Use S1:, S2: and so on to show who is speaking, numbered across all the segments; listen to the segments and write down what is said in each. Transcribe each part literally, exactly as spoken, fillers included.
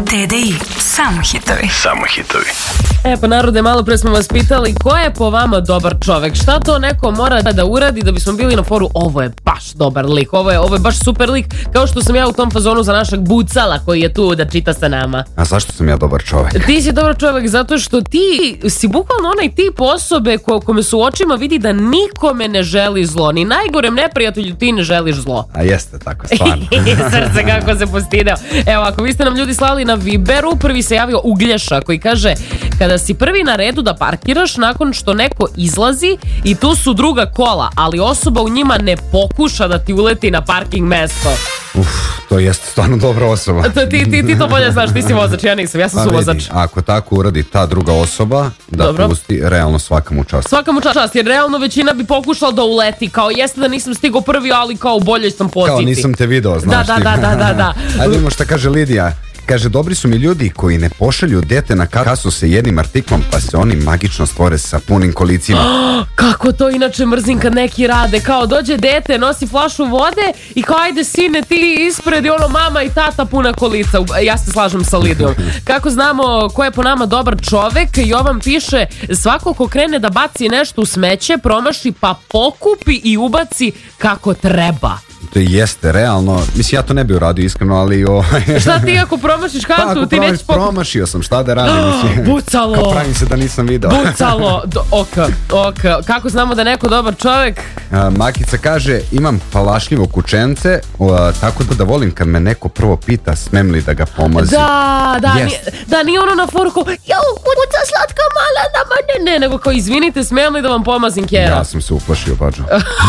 S1: D D I, samo hitovi.
S2: Samo hitovi.
S3: E pa narode, malo pre smo vas pitali ko je po vama dobar čovek, šta to neko mora da uradi da bismo bili na foru ovo je baš dobar lik, ovo je, ovo je baš super lik, kao što sam ja u tom fazonu za našeg Bucala koji je tu da čita sa nama.
S4: A zašto sam ja dobar čovek?
S3: Ti si dobar čovek zato što ti si bukvalno onaj tip osobe ko, kome su očima vidi da nikome ne želi zlo, ni najgorem neprijatelju ti ne želiš zlo.
S4: A jeste tako, stvarno.
S3: Srce kako se postideo. Evo, ako vi ste nam ljudi slali na Viberu, prvi se javio Uglješa koji kaže: kada si prvi na redu da parkiraš nakon što neko izlazi i tu su druga kola, ali osoba u njima ne pokuša da ti uleti na parking mesto.
S4: Uf, to jeste stvarno dobra osoba.
S3: To, ti, ti, ti to bolje znaš, ti si vozač, ja nisam, ja sam
S4: Pa
S3: suvozač.
S4: vidi, ako tako uradi ta druga osoba, da
S3: Dobro.
S4: pusti, realno svaka mu čast.
S3: Svaka mu čast, jer realno većina bi pokušala da uleti, kao jeste da nisam stigao prvi, ali kao u boljoj sam poziciji.
S4: Kao nisam te video, znaš
S3: Da,
S4: ti.
S3: da, da, da, da.
S4: Ajde vidimo šta kaže Lidija. Kaže, dobri su mi ljudi koji ne pošalju dete na kasu sa jednim artiklom, pa se oni magično stvore sa punim kolicima.
S3: Kako to inače mrzim kad neki rade, kao dođe dete, nosi flašu vode i kao ajde sine ti ispred i ono mama i tata puna kolica. Ja se slažem sa Lidijom. Kako znamo ko je po nama dobar čovek? Jovan piše: svako ko krene da baci nešto u smeće, promaši pa pokupi i ubaci kako treba.
S4: To jeste, realno. Mislim, ja to ne bi uradio iskreno, ali... O...
S3: Šta ti ako promašiš kantu,
S4: Pa, ako
S3: ti
S4: promaš,
S3: već pokupi...
S4: promašio sam, šta da radim? Mislim,
S3: Bucalo!
S4: Kao pravim se da nisam video.
S3: Bucalo! Do, ok, ok. Kako znamo da je neko dobar čovek?
S4: A, Makica kaže, imam palašljivo kućence, o, tako da volim kad me neko prvo pita smem li da ga pomazim.
S3: Da, da,
S4: Yes.
S3: nije, da nije ono na foru kao jao, kuća slatka mala, da ne, ne, nego kao izvinite, smijem li da vam pomazim kjera?
S4: Ja sam se uplašio, bađo.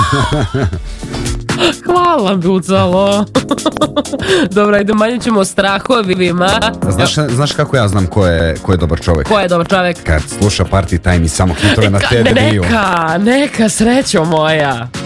S3: Hvala, Bucalo. Dobro, ajde, manje ćemo o strahovima.
S4: Znaš, znaš kako ja znam ko je, ko je dobar čovek?
S3: Ko je dobar čovek?
S4: Kad sluša Party Time i samo hitove na T D I-u.
S3: Neka, neka, srećo moja.